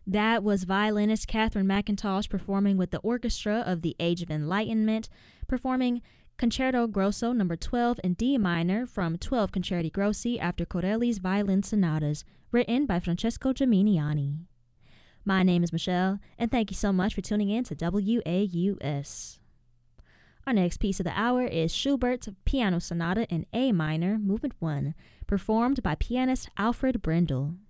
That was violinist Catherine McIntosh performing with the Orchestra of the Age of Enlightenment, performing Concerto Grosso No. 12 in D minor from 12 Concerti Grossi after Corelli's Violin Sonatas, written by Francesco Geminiani. My name is Michelle, and thank you so much for tuning in to WAUS. Our next piece of the hour is Schubert's Piano Sonata in A minor, Movement 1, performed by pianist Alfred Brendel.